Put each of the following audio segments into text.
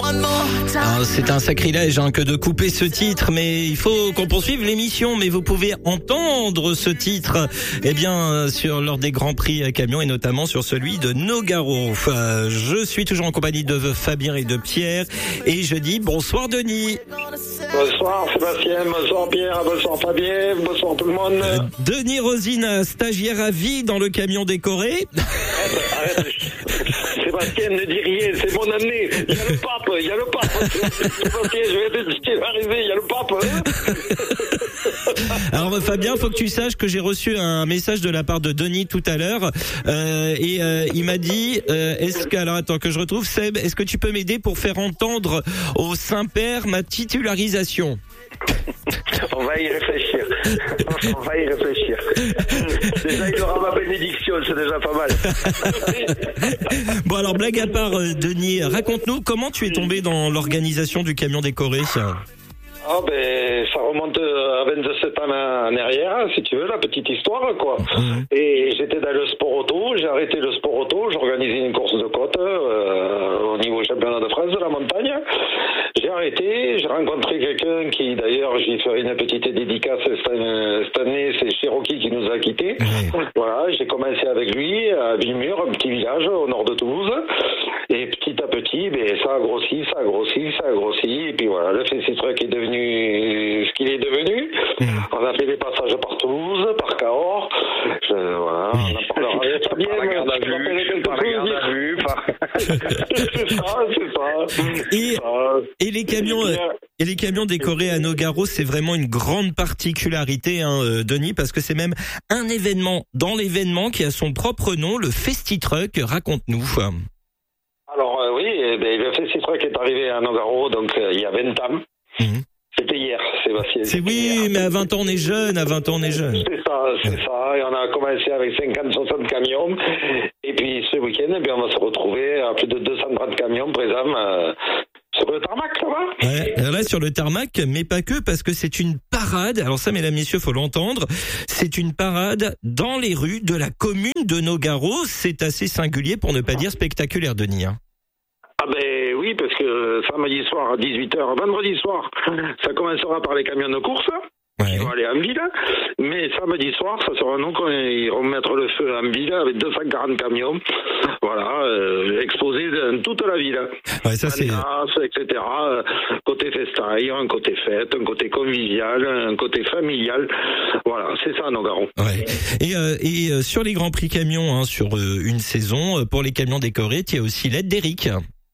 C'est un sacrilège que de couper ce titre, mais il faut qu'on poursuive l'émission. Mais vous pouvez entendre ce titre, lors des Grands Prix camions et notamment sur celui de Nogaro. Je suis toujours en compagnie de Fabien et de Pierre et je dis bonsoir Denis. Bonsoir Sébastien, bonsoir Pierre, bonsoir Fabien, bonsoir tout le monde. Denis Rosine, stagiaire à vie dans le camion décoré. Arrête. Sébastien, ne dis rien, c'est mon année. Il y a le pape. Sébastien, je vais te dire ce qui va arriver, il y a le pape. Alors Fabien, faut que tu saches que j'ai reçu un message de la part de Denis tout à l'heure il m'a dit attends que je retrouve Seb, est-ce que tu peux m'aider pour faire entendre au Saint-Père ma titularisation? On va y réfléchir. Déjà, il aura ma bénédiction, c'est déjà pas mal. Bon, alors, blague à part, Denis, raconte-nous comment tu es tombé dans l'organisation du camion décoré. Ça remonte à 27 ans en arrière, si tu veux, la petite histoire, quoi. Et j'étais dans le sport auto, j'ai arrêté le sport auto, j'organisais une course de côte au niveau championnat de France de la montagne. J'ai arrêté, j'ai rencontré quelqu'un qui, d'ailleurs, j'y ferai une petite dédicace cette année, c'est Cherokee qui nous a quittés. Voilà, j'ai commencé avec lui à Vimur, un petit village au nord de Toulouse. Et petit à petit, ça a grossi. Et puis voilà, le Fessy Truck est devenu ce qu'il est devenu. On a fait des passages par Toulouse, par Cahors. Voilà, on a parlé bien, par la garde à vue. C'est ça. Et les camions décorés à Nogaro, c'est vraiment une grande particularité, Denis, parce que c'est même un événement dans l'événement qui a son propre nom, le Fessy Truck. Raconte-nous. Alors le Fessy Truck est arrivé à Nogaro, donc il y a 20 ans. C'était hier, Sébastien. Mais à 20 ans on est jeune, C'est ça. Et on a commencé avec 50-60 camions. Et puis ce week-end, on va se retrouver à plus de 230 camions présents sur le tarmac, là-bas. Ouais, là sur le tarmac, mais pas que, parce que c'est une parade. Alors ça, mesdames, messieurs, faut l'entendre. C'est une parade dans les rues de la commune de Nogaro. C'est assez singulier, pour ne pas dire spectaculaire, Denis. Oui, parce que samedi soir à 18h, vendredi soir, ça commencera par les camions de course. Qui vont aller en ville, mais samedi soir, ça sera nous ils vont mettre le feu en ville avec 240 camions, voilà, exposés dans toute la ville. Ouais, ça c'est. Etc. Côté festaille, un côté fête, un côté convivial, un côté familial. Voilà, c'est ça, Nogaro. Ouais. Et sur les Grands Prix camions, sur une saison, pour les camions décorés, il y a aussi l'aide d'Éric.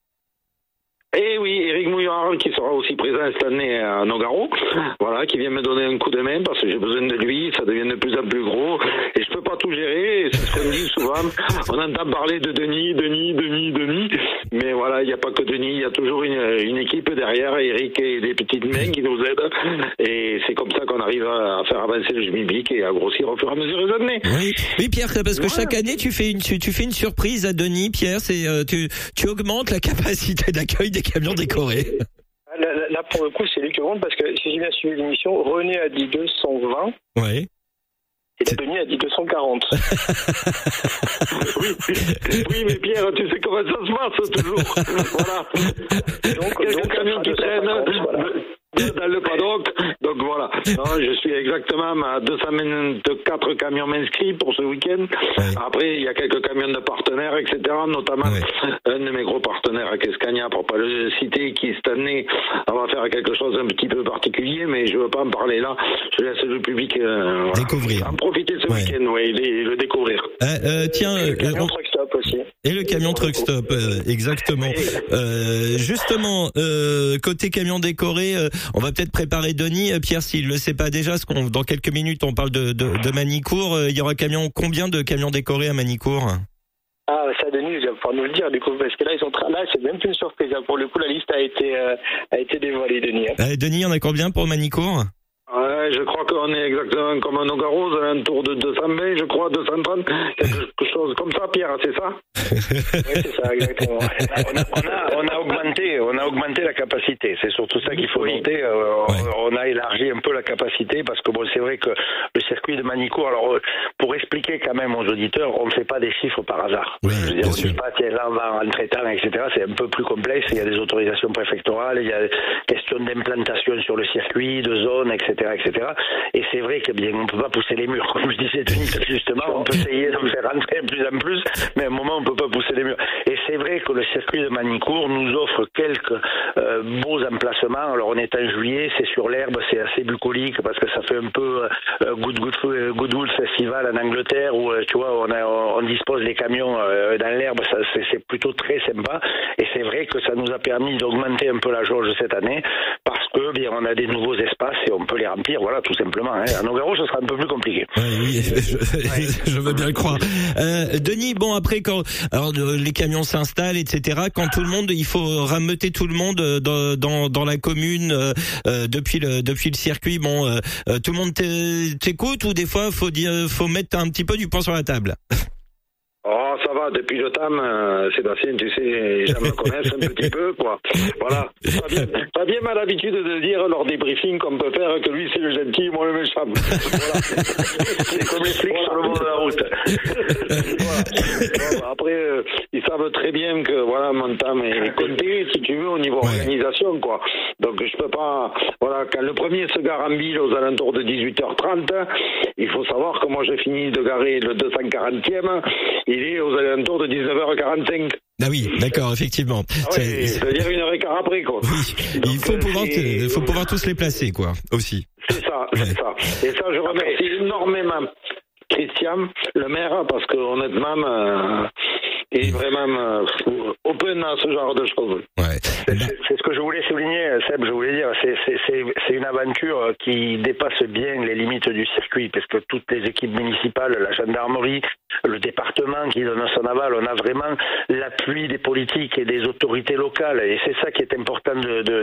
Et oui, Éric Mouillard qui sera aussi présent cette année à Nogaro, voilà, qui vient me donner un coup de main parce que j'ai besoin de lui, ça devient de plus en plus gros et je peux pas tout gérer, et c'est ce qu'on dit souvent, on entend parler de Denis, mais voilà, il n'y a pas que Denis, il y a toujours une équipe derrière, Éric et des petites mains qui nous aident et c'est comme ça qu'on arrive à faire avancer le Jmibic et à grossir au fur et à mesure des années. Oui Pierre, parce que chaque année tu fais une surprise à Denis, Pierre, c'est tu augmentes la capacité d'accueil des camions décorés. Là, pour le coup, c'est lui qui augmente parce que si j'ai bien suivi l'émission, René a dit 220. Ouais. Et Denis a dit 240. Oui, mais Pierre, tu sais comment ça se passe toujours. Voilà. Donc quelques camions qui traînent dans le paddock. Donc voilà. Non, je suis exactement à 224 camions inscrits pour ce week-end. Après, il y a quelques camions de partenaires, etc. Notamment un de mes gros partenaires à Kescagna, pour pas le citer, qui cette année on va faire quelque chose un petit peu particulier, mais je veux pas en parler là. Je laisse le public découvrir. En profiter de ce week-end, et le découvrir. Tiens, le camion Truck Stop aussi. Et le camion Truck Stop, exactement. Justement, côté camion décoré, on va peut-être préparer Denis. Pierre, s'il le sait pas déjà, parce qu'on dans quelques minutes on parle de Manicourt. Il y aura combien de camions décorés à Manicourt? Ah, ça, Denis, il va pouvoir nous le dire, du coup, parce que là, là, c'est même plus une surprise. Pour le coup, la liste a été dévoilée, Denis. Denis, il y en a combien pour Manicourt? Je crois crois qu'on est exactement comme un Nogaro, aux alentours de 220, je crois, 230, quelque chose comme ça, Pierre, c'est ça? Oui, c'est ça, exactement. On a augmenté la capacité. C'est surtout ça qu'il faut noter. On a élargi un peu la capacité parce que bon, c'est vrai que le circuit de Manicourt, alors pour expliquer quand même aux auditeurs, on ne fait pas des chiffres par hasard. Oui, je veux dire, on ne dit pas, tiens, là on va en traitant, etc. C'est un peu plus complexe. Il y a des autorisations préfectorales, il y a question d'implantation sur le circuit, de zone, etc., etc. Et c'est vrai que bien, on peut pas pousser les murs. Comme je disais, Denis, justement, on peut essayer de faire rentrer de plus en plus, mais à un moment, on peut pas pousser les murs. Et c'est vrai que le circuit de Manicourt nous offre quelques beaux emplacements. Alors, on est en juillet, c'est sur l'herbe, c'est assez bucolique parce que ça fait un peu Goodwood Festival en Angleterre où, tu vois, on dispose les camions dans l'herbe. C'est plutôt très sympa. Et c'est vrai que ça nous a permis d'augmenter un peu la jauge cette année parce que, bien, on a des nouveaux espaces et on peut les remplir, voilà, tout simplement. Hein. À Nogaro, ce sera un peu plus compliqué. Oui, je veux bien le croire. Denis, bon, après, quand les camions s'installent, etc., quand tout le monde, il faut rameuter tout le monde dans la commune depuis le circuit. Bon, tout le monde t'écoute ou des fois faut mettre un petit peu du pain sur la table? Oh, ça va, depuis le temps, Sébastien, tu sais, les gens me connaissent un petit peu, quoi. Voilà. Fabien a l'habitude de dire lors des briefings qu'on peut faire que lui c'est le gentil, moi le méchant. Voilà. C'est comme les flics sur le bord de la route. Voilà. Après, ils savent très bien que, voilà, mon temps est compté, si tu veux, au niveau organisation, quoi. Donc, je peux pas, voilà, quand le premier se gare en ville aux alentours de 18h30, il faut savoir que moi j'ai fini de garer le 240e, il est aux alentours de 19h45. Ah oui, d'accord, effectivement. Ah oui, c'est-à-dire 1h15 après, quoi. Oui, donc, il faut pouvoir tous les placer, quoi, aussi. C'est ça. Et ça, je remercie énormément Christian, le maire, parce que honnêtement, il est vraiment open à ce genre de choses. Ouais. C'est ce que je voulais souligner, Seb, je voulais dire, c'est une aventure qui dépasse bien les limites du circuit, parce que toutes les équipes municipales, la gendarmerie, le département qui donne son aval, on a vraiment l'appui des politiques et des autorités locales, et c'est ça qui est important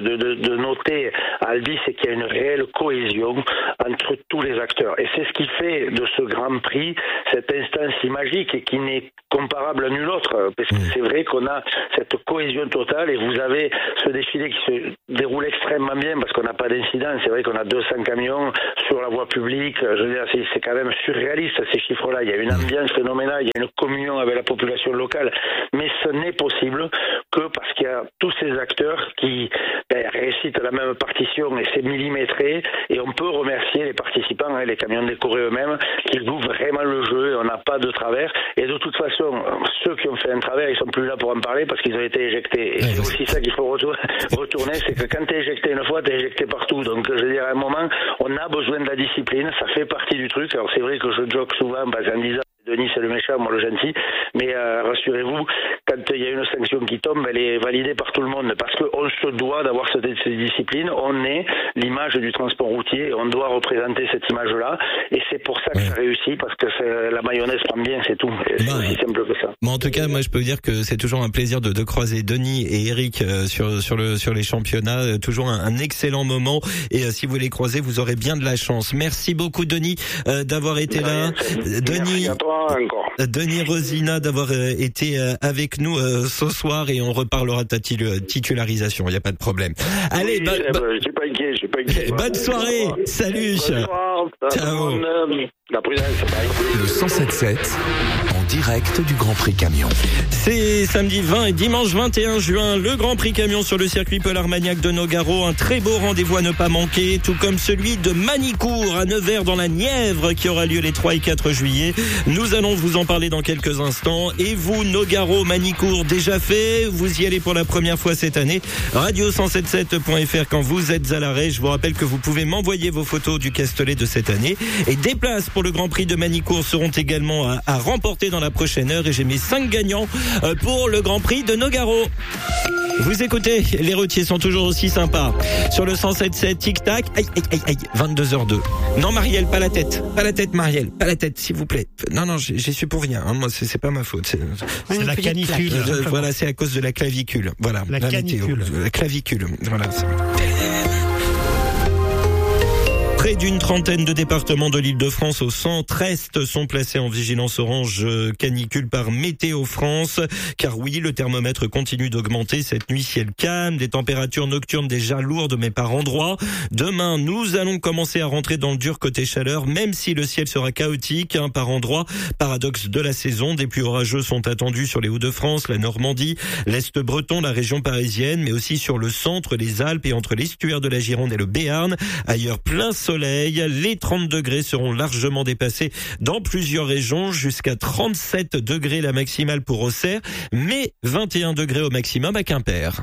de noter à Albi, c'est qu'il y a une réelle cohésion entre tous les acteurs, et c'est ce qui fait de ce Grand Prix cette instance si magique et qui n'est comparable à nul autre, parce que c'est vrai qu'on a cette cohésion totale, et vous avez ce défilé qui se déroule extrêmement bien parce qu'on n'a pas d'incident. C'est vrai qu'on a 200 camions sur la voie publique. Je veux dire, c'est quand même surréaliste ces chiffres-là. Il y a une ambiance phénoménale, il y a une communion avec la population locale. Mais ce n'est possible que parce qu'il y a tous ces acteurs qui récitent la même partition et c'est millimétré. Et on peut remercier les participants, les camions décorés eux-mêmes, qui jouent vraiment le jeu et on n'a pas de travers. Et de toute façon, ceux qui ont fait un travers, ils sont plus là pour en parler parce qu'ils ont été éjectés. Et c'est aussi ça qu'il faut retourner, c'est que quand tu es éjecté une fois, tu es éjecté partout. Donc je veux dire, à un moment, on a besoin de la discipline, ça fait partie du truc. Alors c'est vrai que je joke souvent en disant Denis c'est le méchant, moi le gentil, mais rassurez-vous, quand il y a une sanction qui tombe, elle est validée par tout le monde, parce qu'on se doit d'avoir cette discipline, on est l'image du transport routier, on doit représenter cette image-là, et c'est pour ça que ça réussit, parce que la mayonnaise prend bien, c'est tout, c'est aussi simple que ça. Mais en tout cas, moi je peux vous dire que c'est toujours un plaisir de croiser Denis et Eric sur les championnats, toujours un excellent moment, et si vous les croisez, vous aurez bien de la chance. Merci beaucoup Denis d'avoir été là. Merci à toi encore. Denis Rosina d'avoir été avec nous ce soir, et on reparlera de ta titularisation, il n'y a pas de problème. Allez, je suis pas inquiet. Bonne soirée, salut. Bonne soirée. Ciao. La prudence, le 107.7 en direct du Grand Prix Camion. C'est samedi 20 et dimanche 21 juin, le Grand Prix Camion sur le circuit Paul Armagnac de Nogaro. Un très beau rendez-vous à ne pas manquer, tout comme celui de Manicourt à Nevers dans la Nièvre qui aura lieu les 3 et 4 juillet. Nous allons vous en parler dans quelques instants. Et vous, Nogaro, Manicourt, déjà fait? Vous y allez pour la première fois cette année. Radio177.fr quand vous êtes à l'arrêt. Je vous rappelle que vous pouvez m'envoyer vos photos du Castellet de cette année. Et des places pour le Grand Prix de Manicourt seront également à remporter dans la prochaine heure, et j'ai mis 5 gagnants pour le Grand Prix de Nogaro. Vous écoutez, les routiers sont toujours aussi sympas. Sur le 107.7, tic-tac, aïe, 22h02. Non, Marielle, pas la tête, Marielle, pas la tête, s'il vous plaît. Non, j'y suis pour rien, hein. Moi, c'est pas ma faute. C'est la canicule. Voilà, c'est à cause de la clavicule. Voilà. La canicule. La clavicule. Voilà. Près d'une trentaine de départements de l'Île-de-France au centre-est sont placés en vigilance orange canicule par Météo France. Car oui, le thermomètre continue d'augmenter cette nuit, ciel calme, des températures nocturnes déjà lourdes mais par endroits. Demain, nous allons commencer à rentrer dans le dur côté chaleur, même si le ciel sera chaotique par endroits. Paradoxe de la saison, des pluies orageuses sont attendues sur les Hauts-de-France, la Normandie, l'Est breton, la région parisienne, mais aussi sur le centre, les Alpes et entre l'estuaire de la Gironde et le Béarn. Ailleurs, plein soleil, les 30 degrés seront largement dépassés dans plusieurs régions, jusqu'à 37 degrés la maximale pour Auxerre, mais 21 degrés au maximum à Quimper.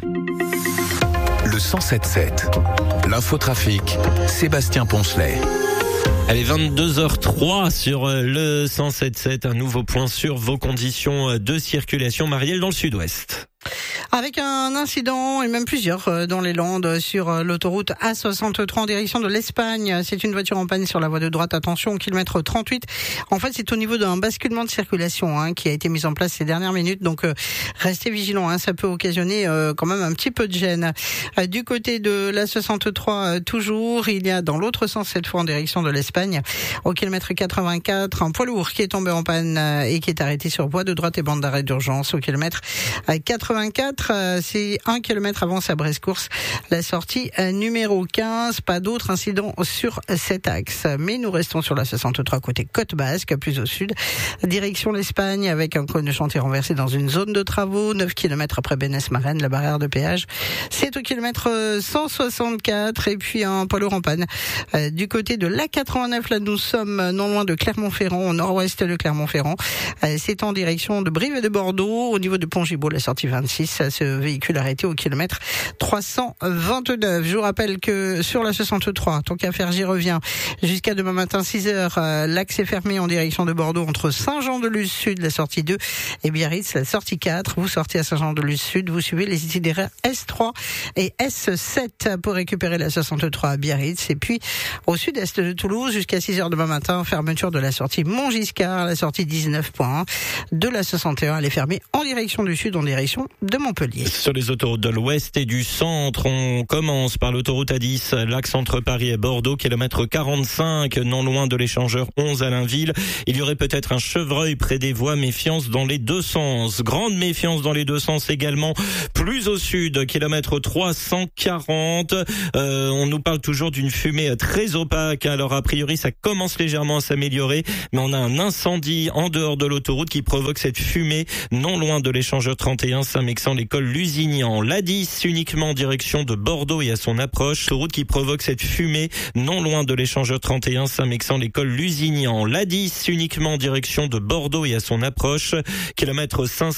Le 107.7, l'infotrafic, Sébastien Poncelet. Allez, 22h03 sur le 107.7, un nouveau point sur vos conditions de circulation. Marielle, dans le sud-ouest. Avec un incident, et même plusieurs, dans les Landes, sur l'autoroute A63 en direction de l'Espagne. C'est une voiture en panne sur la voie de droite. Attention, au kilomètre 38. En fait, c'est au niveau d'un basculement de circulation qui a été mis en place ces dernières minutes. Donc, restez vigilants. Ça peut occasionner quand même un petit peu de gêne. Du côté de l'A63, toujours, il y a dans l'autre sens, cette fois en direction de l'Espagne, au kilomètre 84, un poids lourd qui est tombé en panne et qui est arrêté sur voie de droite et bande d'arrêt d'urgence au kilomètre 84. C'est 1 kilomètre avant sa Brest-Course, la sortie numéro 15. Pas d'autres incidents sur cet axe. Mais nous restons sur la 63 côté Côte Basque, plus au sud. Direction l'Espagne avec un cône de chantier renversé dans une zone de travaux. 9 kilomètres après Bénès-Marraine, la barrière de péage. C'est au kilomètre 164 et puis un poids lourd en panne. Du côté de l'A89, là nous sommes non loin de Clermont-Ferrand, au nord-ouest de Clermont-Ferrand. C'est en direction de Brive et de Bordeaux, au niveau de Pont-Gibaud, la sortie 26. Ce véhicule arrêté au kilomètre 329. Je vous rappelle que sur la 63, tant qu'à faire, j'y reviens. Jusqu'à demain matin 6h, l'axe est fermé en direction de Bordeaux entre Saint-Jean-de-Luz Sud, la sortie 2, et Biarritz, la sortie 4. Vous sortez à Saint-Jean-de-Luz Sud, vous suivez les itinéraires S3 et S7 pour récupérer la 63 à Biarritz. Et puis, au sud-est de Toulouse, jusqu'à 6h demain matin, fermeture de la sortie Montgiscard, la sortie 19.1 de la 61. Elle est fermée en direction du sud, en direction de Montpellier. Sur les autoroutes de l'ouest et du centre, on commence par l'autoroute A10, l'axe entre Paris et Bordeaux, kilomètre 45, non loin de l'échangeur 11 à Blainville. Il y aurait peut-être un chevreuil près des voies, méfiance dans les deux sens. Grande méfiance dans les deux sens également, plus au sud, kilomètre 340. On nous parle toujours d'une fumée très opaque, alors a priori ça commence légèrement à s'améliorer, mais on a un incendie en dehors de l'autoroute qui provoque cette fumée non loin de l'échangeur 31, Saint-Mexan, l'école Lusignan. L'A10 uniquement en direction de Bordeaux et à son approche. Route qui provoque cette fumée non loin de l'échangeur 31, Saint-Mexan, l'école Lusignan. L'A10 uniquement en direction de Bordeaux et à son approche. Kilomètre 500.